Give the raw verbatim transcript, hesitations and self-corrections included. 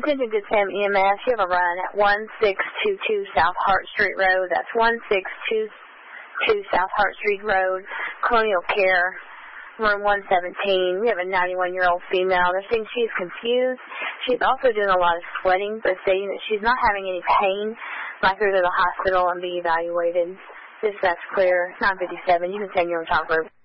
Attention Good Sam E M S, you have a run at one six two two South Hart Street Road. That's one six two two South Hart Street Road, Colonial Care, room one seventeen. We have a ninety-one-year-old female. They're saying she's confused. She's also doing a lot of sweating, but saying that she's not having any pain. Like her to the hospital and be evaluated. If that's clear, nine fifty-seven. You can send your own talk group.